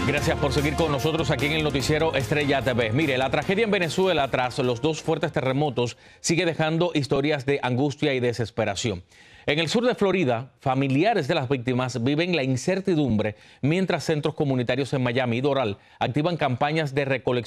Gracias por seguir con nosotros aquí en el noticiero Estrella TV. Mire, la tragedia en Venezuela tras los dos fuertes terremotos sigue dejando historias de angustia y desesperación. En el sur de Florida, familiares de las víctimas viven la incertidumbre mientras centros comunitarios en Miami y Doral activan campañas de recolección